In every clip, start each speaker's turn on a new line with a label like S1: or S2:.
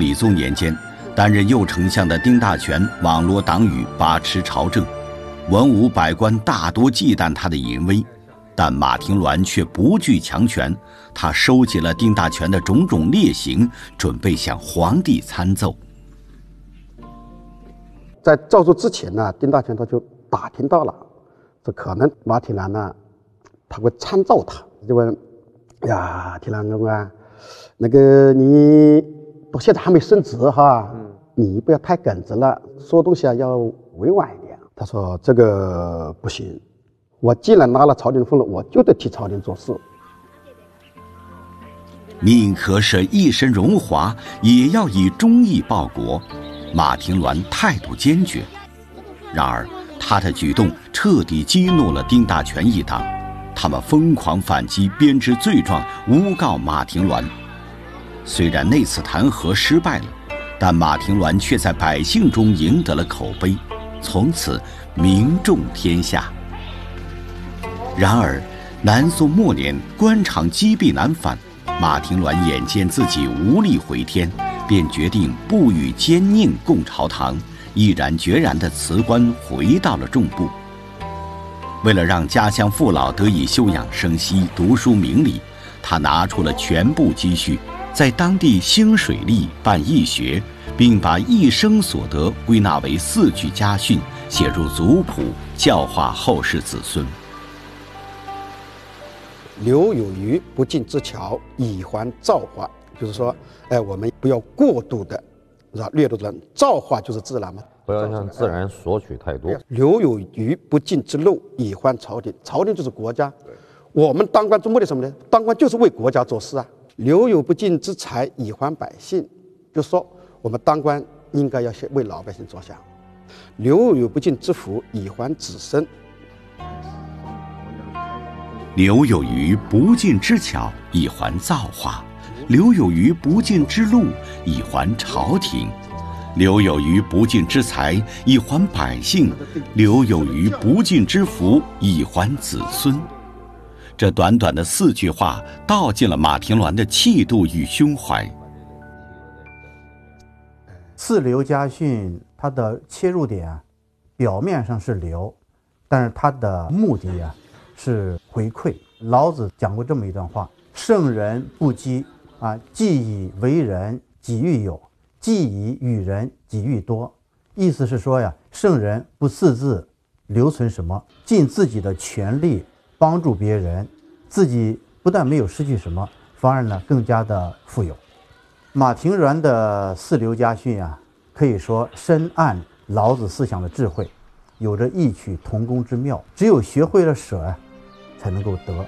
S1: 理宗年间，担任右丞相的丁大权网罗党羽，把持朝政，文武百官大多忌惮他的淫威，但马廷鸾却不惧强权，他收集了丁大权的种种劣行，准备向皇帝参奏。
S2: 在诏书之前呢，丁大权他就打听到了，这可能马廷鸾呢，他会参奏他，就问：“呀，廷鸾公啊，那个你到现在还没升职哈，你不要太耿直了，说东西啊要委婉一点。”他说：“这个不行，我既然拿了朝廷的俸禄，我就得替朝廷做事。
S1: 宁可舍一身荣华，也要以忠义报国。”马廷鸾态度坚决。然而，他的举动彻底激怒了丁大权一党，他们疯狂反击，编织罪状，诬告马廷鸾。虽然那次弹劾失败了，但马廷鸾却在百姓中赢得了口碑，从此名重天下。然而，南宋末年，官场积弊难返，马廷鸾眼见自己无力回天，便决定不与奸佞共朝堂，毅然决然地辞官，回到了众部。为了让家乡父老得以休养生息、读书明理，他拿出了全部积蓄，在当地兴水利、办义学，并把一生所得归纳为4句家训，写入族谱，教化后世子孙。
S2: 留有余不尽之巧，以还造化。就是说，我们不要过度的，掠夺人。造化就是自然嘛，
S3: 不要向自然索取太多。
S2: 留有余不尽之禄，以还朝廷。朝廷就是国家，我们当官做目的什么呢？当官就是为国家做事啊。留有不尽之财，以还百姓。就是说，我们当官应该要先为老百姓着想。留有不尽之福，以还子孙。
S1: 留有余不尽之巧，以还造化；留有余不尽之禄，以还朝廷；留有余不尽之财，以还百姓；留有余不尽之福，以还子孙。这短短的4句话，道尽了马廷鸾的气度与胸怀。
S4: 四留家训，它的切入点啊，表面上是留，但是它的目的啊是回馈。老子讲过这么一段话：圣人不积既以为人，己欲有；既以与人，己欲多。意思是说呀，圣人不私自留存什么，尽自己的全力帮助别人，自己不但没有失去什么，反而呢更加的富有。马廷鸾的4留家训啊，可以说深谙老子思想的智慧，有着异曲同工之妙。只有学会了舍啊，才能够得。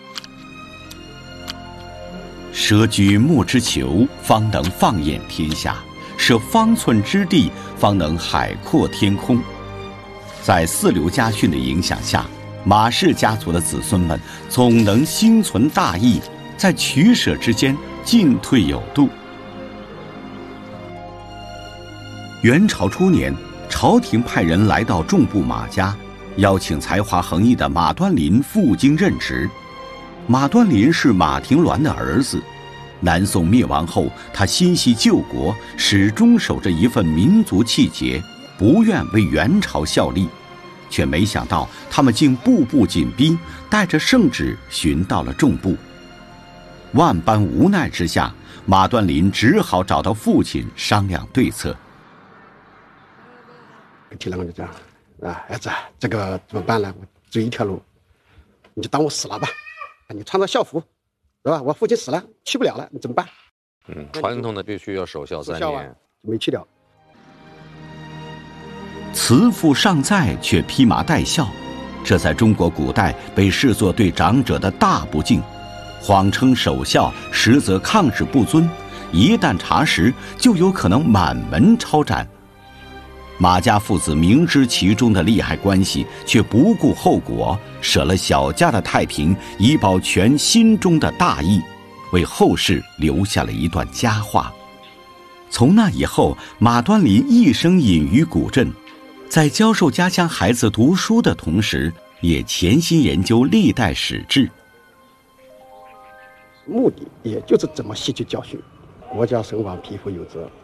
S1: 舍举目之求，方能放眼天下；舍方寸之地，方能海阔天空。在4留家训的影响下，马氏家族的子孙们总能心存大义，在取舍之间进退有度。元朝初年，朝廷派人来到众部马家，邀请才华横溢的马端林赴京任职。马端林是马廷鸾的儿子，南宋灭亡后，他心系救国，始终守着一份民族气节，不愿为元朝效力，却没想到他们竟步步紧逼，带着圣旨寻到了众部。万般无奈之下，马端林只好找到父亲商量对策。
S2: 廷鸾就这样儿子，这个怎么办呢？我只有一条路，你就当我死了吧，你穿着校服，是吧？我父亲死了，去不了了，你怎么办？
S3: 传统的必须要守孝3年，
S2: 没去了。
S1: 慈父尚在，却披麻戴孝，这在中国古代被视作对长者的大不敬。谎称守孝，实则抗旨不遵，一旦查实，就有可能满门抄斩。马家父子明知其中的利害关系，却不顾后果，舍了小家的太平，以保全心中的大义，为后世留下了一段佳话。从那以后，马端林一生隐于古镇，在教授家乡孩子读书的同时，也潜心研究历代史志。
S2: 目的也就是怎么吸取教训，国家存亡，匹夫有责。